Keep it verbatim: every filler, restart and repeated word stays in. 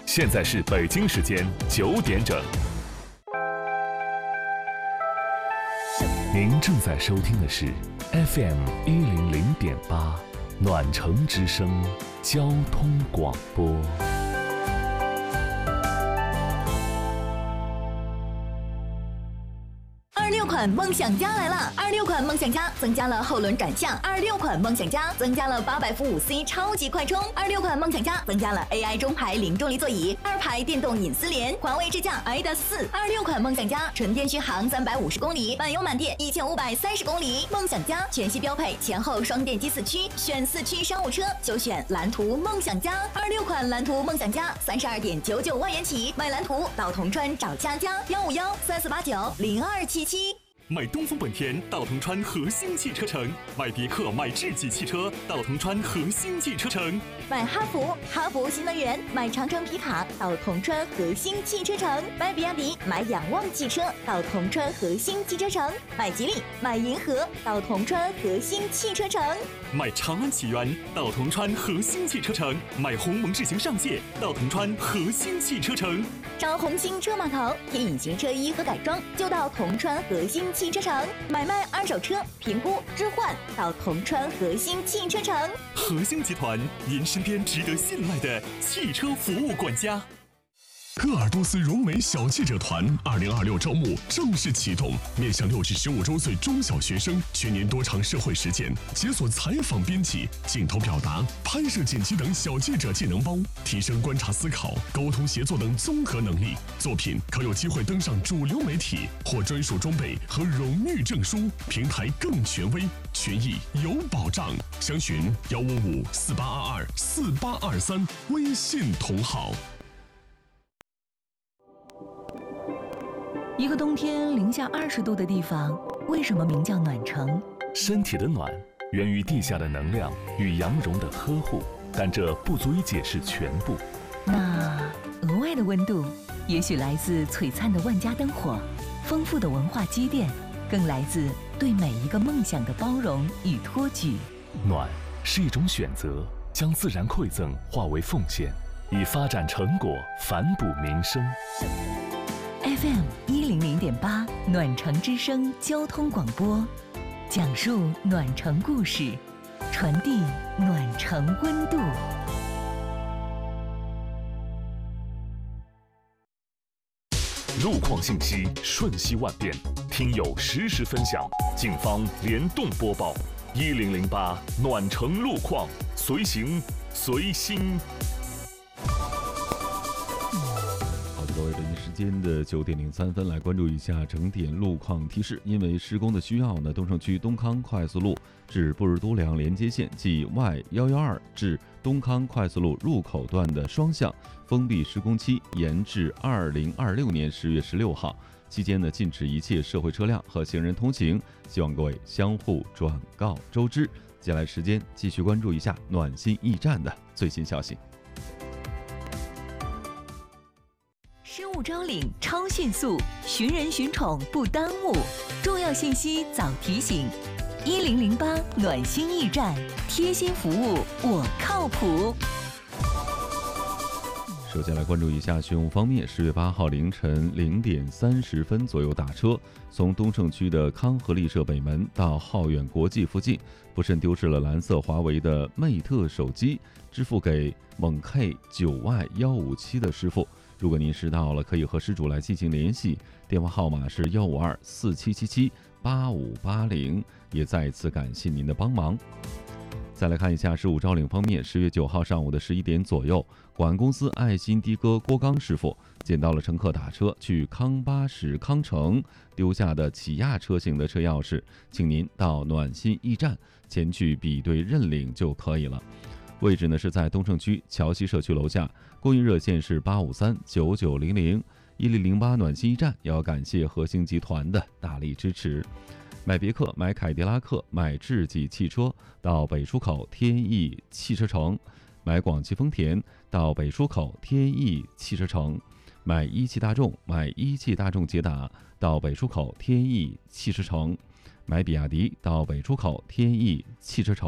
现在是北京时间九点整。您正在收听的是 F M 一零零点八暖城之声交通广播。 二六款梦想家来了！二六款梦想家增加了后轮转向，二六款梦想家增加了八百伏五 C 超级快充，二六款梦想家增加了 A I 中排零重力座椅，二排电动隐私联，环卫支架 I D A S 四。二六款梦想家纯电续航三百五十公里，满油满电一千五百三十公里。梦想家全系标配前后双电机四驱，选四驱商务车就选蓝图梦想家。二六款蓝图梦想家三十二点九九万元起，买蓝图到铜川找佳佳，幺五幺三四八九零二七七。 买东风本田到铜川核心汽车城，买别克买智己汽车到铜川核心汽车城， 买哈弗哈弗新能源，买长城皮卡到铜川核心汽车城，买比亚迪买仰望汽车到铜川核心汽车城，买吉利买银河到铜川核心汽车城， 买长安启源到铜川核心汽车城，买鸿蒙智行上界到铜川核心汽车城， 找红星车码头贴隐形车衣和改装就到铜川核心汽车城，买卖二手车评估置换到铜川核心汽车城。 核心集团，您身边值得信赖的汽车服务管家。 鄂尔多斯融美小记者团二零二六招募正式启动，面向六至十五周岁中小学生，全年多场社会实践，解锁采访编辑、镜头表达、拍摄剪辑等小记者技能包，提升观察思考、沟通协作等综合能力。作品可有机会登上主流媒体，获专属装备和荣誉证书，平台更权威，权益有保障。详询幺五五四八二二四八二三微信同号。 一个冬天零下二十度的地方，为什么名叫暖城？ 身体的暖源于地下的能量与羊绒的呵护，但这不足以解释全部。 那额外的温度，也许来自璀璨的万家灯火，丰富的文化积淀，更来自对每一个梦想的包容与托举。 暖是一种选择，将自然馈赠化为奉献，以发展成果反哺民生。 F M 一零零点八暖城之声交通广播，讲述暖城故事，传递暖城温度。 路况信息瞬息万变，听友实时分享，警方联动播报。一零零八暖城路况，随行随心。 各位，北京时间的九点零三分，来关注一下整点路况提示。因为施工的需要呢，东胜区东康快速路至布日都梁连接线即 Y 一一二至东康快速路入口段的双向封闭施工期延至二零二六年十月十六号，期间呢禁止一切社会车辆和行人通行，希望各位相互转告周知。接下来时间继续关注一下暖心驿站的最新消息。 失物招领超迅速，寻人寻宠不耽误，重要信息早提醒。一零零八暖心驿站，贴心服务我靠谱。 首先来关注一下讯务方面，十月八号凌晨零点三十分左右打车，从东胜区的康和利社北门到浩远国际附近，不慎丢失了蓝色华为的魅特手机，支付给蒙 K 九 Y 一五七的师傅。如果您拾到了，可以和失主来进行联系，电话号码是幺五二四七七七八五八零，也再一次感谢您的帮忙。再来看一下失物招领方面，十月九号上午的十一点左右，广安公司爱心的哥郭刚师傅捡到了乘客打车去康巴什康城丢下的起亚车型的车钥匙，请您到暖心驿站前去比对认领就可以了。位置呢是在东胜区桥西社区楼下，供应热线是八五三九九零零。一零零八暖心驿站也要感谢核心集团的大力支持。买别克、买凯迪拉克、买智己汽车到北出口天翼汽车城，买广汽丰田到北出口天翼汽车城，买一汽大众、买一汽大众捷达到北出口天翼汽车城，买比亚迪到北出口天翼汽车城。